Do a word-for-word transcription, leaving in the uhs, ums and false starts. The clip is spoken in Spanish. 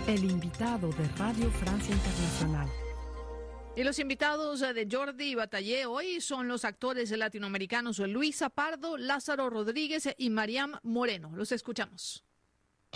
El invitado de Radio Francia Internacional. Y los invitados de Jordi Batallé hoy son los actores latinoamericanos Luisa Pardo, Lázaro Rodríguez y Mariam Moreno. Los escuchamos.